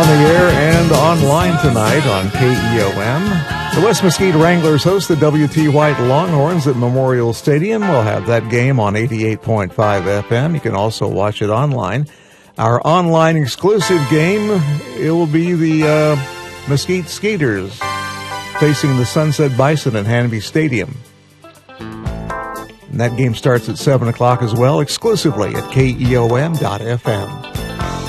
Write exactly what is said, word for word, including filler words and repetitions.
the air and online tonight on K E O M. The West Mesquite Wranglers host the W T White Longhorns at Memorial Stadium. We'll have that game on eighty-eight point five F M. You can also watch it online. Our online exclusive game, it will be the uh, Mesquite Skeeters facing the Sunset Bison at Hanby Stadium. And that game starts at seven o'clock as well, exclusively at K E O M dot F M.